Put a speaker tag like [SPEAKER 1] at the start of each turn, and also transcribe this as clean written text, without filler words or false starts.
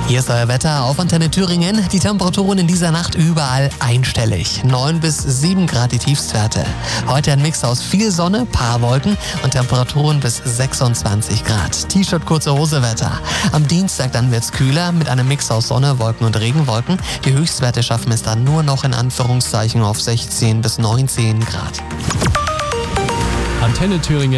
[SPEAKER 1] Hier ist euer Wetter auf Antenne Thüringen. Die Temperaturen in dieser Nacht überall einstellig. 9 bis 7 Grad die Tiefstwerte. Heute ein Mix aus viel Sonne, paar Wolken und Temperaturen bis 26 Grad. T-Shirt, kurze Hose Wetter. Am Dienstag dann wird's kühler mit einem Mix aus Sonne, Wolken und Regenwolken. Die Höchstwerte schaffen es dann nur noch in Anführungszeichen auf 16 bis 19 Grad.
[SPEAKER 2] Antenne Thüringen.